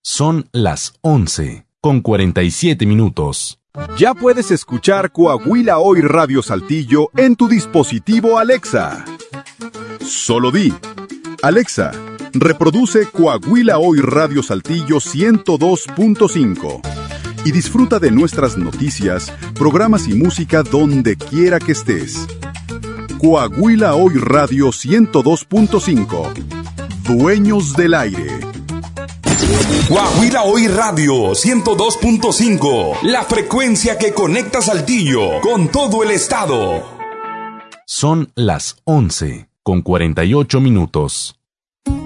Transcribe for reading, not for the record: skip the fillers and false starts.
Son las 11:47. Ya puedes escuchar Coahuila Hoy Radio Saltillo en tu dispositivo Alexa. Solo di: Alexa, reproduce Coahuila Hoy Radio Saltillo 102.5 y disfruta de nuestras noticias, programas y música donde quiera que estés. Coahuila Hoy Radio 102.5. Dueños del aire. Coahuila Hoy Radio 102.5, la frecuencia que conecta Saltillo con todo el estado. Son las 11:48.